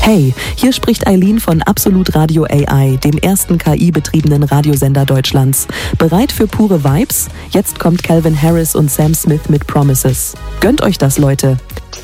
Hey, hier spricht Eileen von Absolut Radio AI, dem ersten KI-betriebenen Radiosender Deutschlands. Bereit für pure Vibes? Jetzt kommt Calvin Harris und Sam Smith mit Promises. Gönnt euch das, Leute!